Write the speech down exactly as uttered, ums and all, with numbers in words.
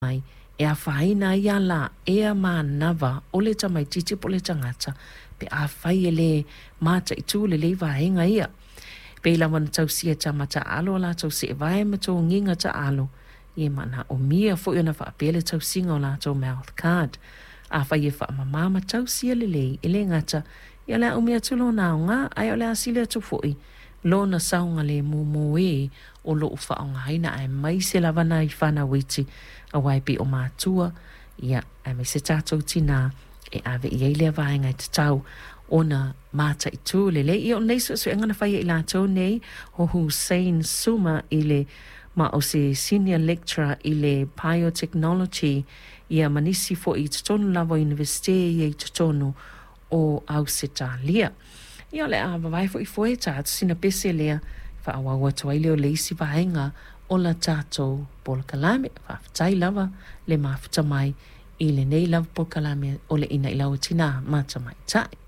mai e a faina ia la e a manava o le tamai titi po le tangata pe a fai e le mata i tū le le vaenga ia. Pe la wana tau sia tamata alo la tau se vai ma tau nginga ta alo i mana o mia fo i na wha apele tau singa o la tau mouth card. A fai e wha mamama tau sia le le i le ngata ia la o mia tulo na o ngā ai o le asile atu foi lo na saunga le mo mo e o lo ufa o ngaina ai mai se lavana i whana witi a waipi o mātua ia ai mai se tātou tina e ave i eile vaenga i te tau o na mata i tū le le i o nei so so ngana whai i lātou nei ho Hussein Suma i le ma o se senior lecturer i le biotechnology ia manisi fo i tutonu lava universite i i tutonu o Ausitalia. Ia le a vai fo i fo e tātou sina pese lea wha awa watu ai leo leisi vaenga o la tātou Polokalame wha fitai lava le mafuta mai i le nei lava Polokalame o le ina i lau tina mata mai tai.